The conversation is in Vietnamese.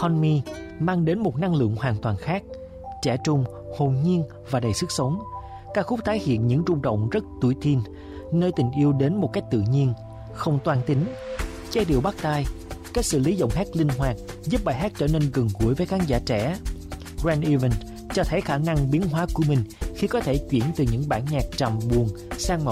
Call Me mang đến một năng lượng hoàn toàn khác, trẻ trung, hồn nhiên và đầy sức sống. Ca khúc tái hiện những rung động rất tuổi teen, nơi tình yêu đến một cách tự nhiên, không toan tính. Giai điệu bắt tai, cách xử lý giọng hát linh hoạt giúp bài hát trở nên gần gũi với khán giả trẻ. Grant Evans cho thấy khả năng biến hóa của mình khi có thể chuyển từ những bản nhạc trầm buồn sang màu